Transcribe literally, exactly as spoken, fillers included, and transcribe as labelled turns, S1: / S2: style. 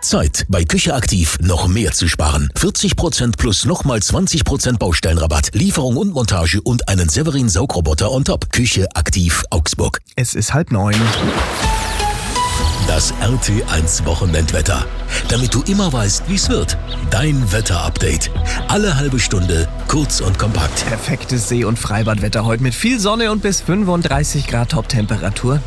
S1: Zeit, bei Küche Aktiv noch mehr zu sparen. vierzig Prozent plus nochmal zwanzig Prozent Baustellenrabatt, Lieferung und Montage und einen Severin Saugroboter on top. Küche Aktiv Augsburg.
S2: Es ist halb neun.
S1: Das R T eins Wochenendwetter. Damit du immer weißt, wie es wird. Dein Wetterupdate. Alle halbe Stunde, kurz und kompakt.
S2: Perfektes See- und Freibadwetter heute mit viel Sonne und bis fünfunddreißig Grad Toptemperatur.